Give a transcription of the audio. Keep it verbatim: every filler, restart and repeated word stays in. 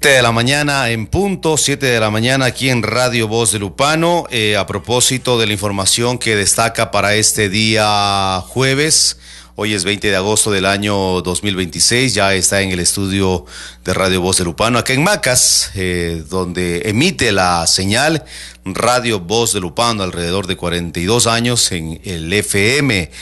siete de la mañana en punto, siete de la mañana aquí en Radio Voz de Lupano, eh, a propósito de la información que destaca para este día jueves. Hoy es veinte de agosto del año dos mil veintiséis, ya está en el estudio de Radio Voz de Lupano, acá en Macas, eh, donde emite la señal Radio Voz de Lupano, alrededor de cuarenta y dos años en el F M.